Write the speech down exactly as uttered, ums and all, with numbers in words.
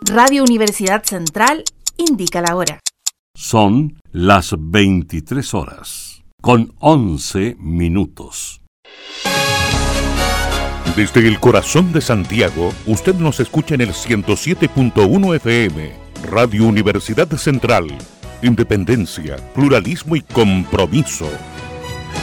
Radio Universidad Central indica la hora. Son las veintitrés horas, con once minutos. Desde el corazón de Santiago, usted nos escucha en el ciento siete punto uno F M. Radio Universidad Central. Independencia, pluralismo y compromiso.